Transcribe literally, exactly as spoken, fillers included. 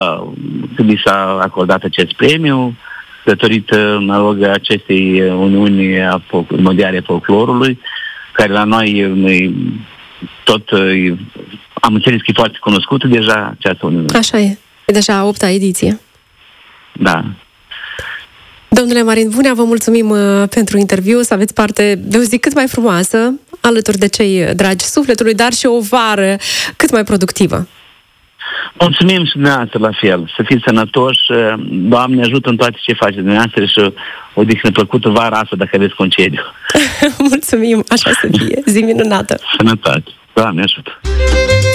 când mi s-a acordat acest premiu, datorită, mă rog, acestei uniuni a mondiale a folclorului, care la noi, noi tot am înțeles că e foarte cunoscută deja această uniune. Așa e. E deja a opta ediție. Da. Domnule Marin Vunea, vă mulțumim uh, pentru interviu, să aveți parte de o zi cât mai frumoasă, alături de cei dragi sufletului, dar și o vară cât mai productivă. Mulțumim și dumneavoastră la fel. Să fiți sănătoși. Doamne ajută în toate ce faceți dumneavoastră și o dihnă plăcută vara asta dacă aveți concediu. Mulțumim, așa să fie. Zi minunată. Sănătate. Doamne ajută.